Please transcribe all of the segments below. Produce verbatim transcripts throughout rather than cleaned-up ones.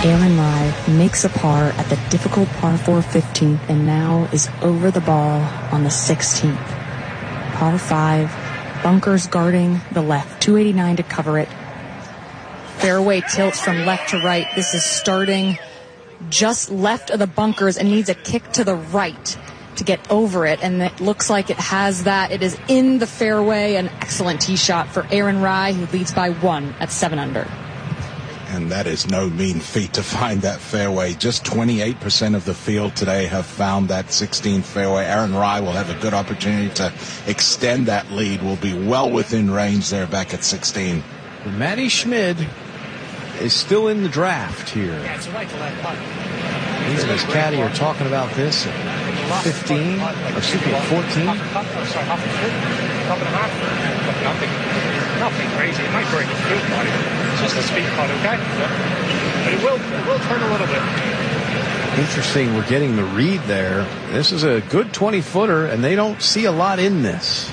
Aaron Rai makes a par at the difficult par four fifteenth and now is over the ball on the sixteenth. Par five, bunkers guarding the left, two eighty-nine to cover it. Fairway tilts from left to right. This is starting just left of the bunkers and needs a kick to the right to get over it, and it looks like it has that. It is in the fairway. An excellent tee shot for Aaron Rai, who leads by one at seven under. And that is no mean feat to find that fairway. Just twenty-eight percent of the field today have found that sixteen fairway. Aaron Rai will have a good opportunity to extend that lead. Will be well within range there back at sixteen. Matty Schmid is still in the draft here. Yeah, it's a right to left putt. He and his caddy are talking about this at fifteen, or excuse me, at fourteen. Half a cup, oh, sorry, half a foot, cup and a half. Nothing, nothing crazy. It might break his foot, buddy. It's just a speed putt, okay? But it will, it will turn a little bit. Interesting, we're getting the read there. This is a good twenty-footer, and they don't see a lot in this.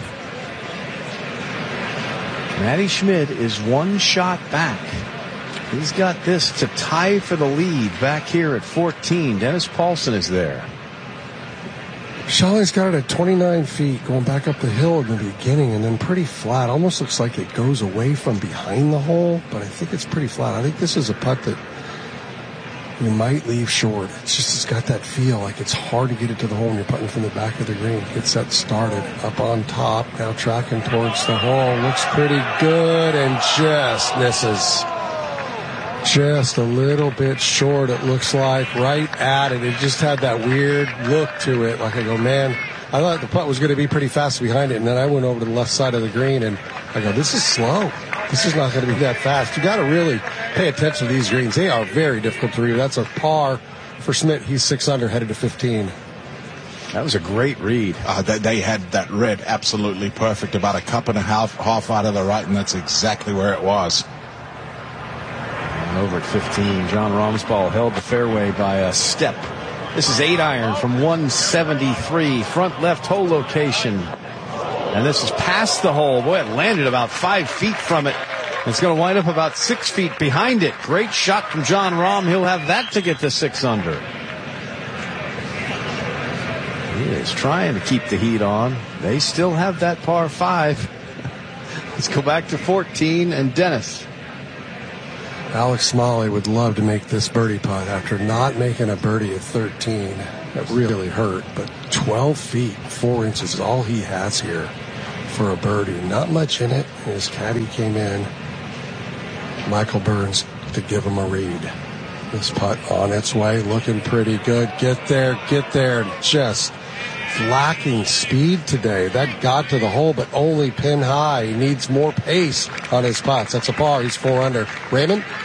Matty Schmid is one shot back. He's got this to tie for the lead back here at fourteen. Dennis Paulson is there. Schauffele's got it at twenty-nine feet, going back up the hill in the beginning, and then pretty flat. Almost looks like it goes away from behind the hole, but I think it's pretty flat. I think this is a putt that you might leave short. It's just, it's got that feel like it's hard to get it to the hole when you're putting from the back of the green. Gets that started up on top, now tracking towards the hole. Looks pretty good and just misses. Just a little bit short, it looks like, right at it. It just had that weird look to it. Like I go, man, I thought the putt was going to be pretty fast behind it, and then I went over to the left side of the green, and I go, this is slow. This is not going to be that fast. You got to really pay attention to these greens. They are very difficult to read. That's a par for Schmidt. He's six under, headed to fifteen. That was a great read. Uh, they, they had that read absolutely perfect, about a cup and a half, half out of the right, and that's exactly where it was. Over at fifteen, John Rahmsball held the fairway by a step. This is eight iron from one seventy-three, front left hole location. And this is past the hole. Boy, it landed about five feet from it. It's going to wind up about six feet behind it. Great shot from John Rahm. He'll have that to get to six under. He is trying to keep the heat on. They still have that par five. Let's go back to fourteen and Dennis. Alex Smalley would love to make this birdie putt after not making a birdie at thirteen. That really hurt, but twelve feet, four inches is all he has here for a birdie. Not much in it. His caddy came in, Michael Burns, to give him a read. This putt on its way, looking pretty good. Get there, get there. Just lacking speed today. That got to the hole, but only pin high. He needs more pace on his putts. That's a par. He's four under. Raymond?